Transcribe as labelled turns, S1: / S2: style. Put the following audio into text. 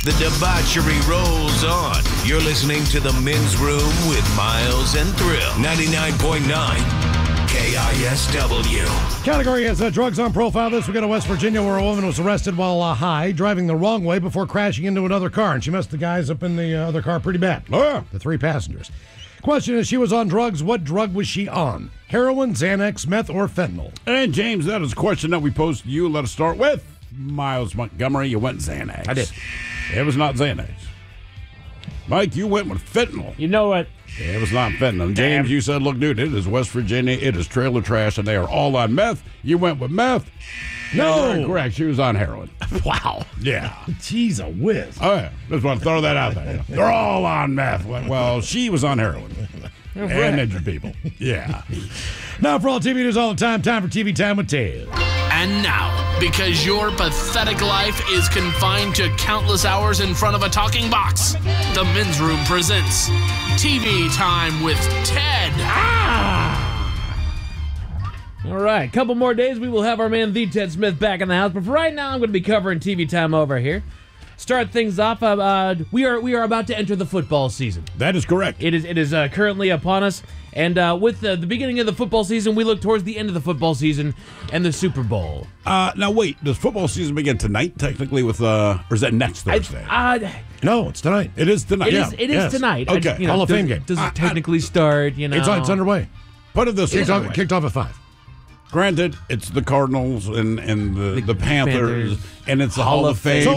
S1: The debauchery rolls on. You're listening to The Men's Room with Miles and Thrill. 99.9 KISW.
S2: Category is drugs on profile. This week in West Virginia, where a woman was arrested while high, driving the wrong way before crashing into another car. And she messed the guys up in the other car pretty bad. The 3 passengers. Question is, she was on drugs. What drug was she on? Heroin, Xanax, meth, or fentanyl?
S3: And James, that is a question that we posed to you. Let us start with Miles Montgomery. You went Xanax.
S2: I did.
S3: It was not Xanax. Mike, you went with fentanyl.
S4: You know what?
S3: It was not fentanyl. James, you said, look, dude, it is West Virginia. It is trailer trash, and they are all on meth. You went with meth.
S2: No.
S3: You're correct. She was on heroin.
S2: Wow.
S3: Yeah.
S2: Jeez, a whiz.
S3: Oh, yeah. Just want to throw that out there. They're all on meth. Well, she was on heroin. And injured people. Yeah.
S2: Now, for all TV news all the time for TV Time with Ted.
S5: And now, because your pathetic life is confined to countless hours in front of a talking box, the Men's Room presents TV Time with Ted.
S4: All right, couple more days, we will have our man, the Ted Smith, back in the house. But for right now, I'm going to be covering TV Time over here. Start things off. We are about to enter the football season.
S3: That is correct.
S4: It is currently upon us. And with the beginning of the football season, we look towards the end of the football season and the Super Bowl.
S3: Now, wait. Does football season begin tonight, technically, with or is that next Thursday?
S2: No, it's tonight.
S3: It is tonight.
S4: It is tonight.
S3: Okay.
S2: Hall of Fame game.
S4: Does it technically start,
S2: It's underway.
S3: Put it this way.
S2: Kicked off at 5.
S3: Granted, it's the Cardinals and the Panthers, and it's the Hall of Fame.
S2: So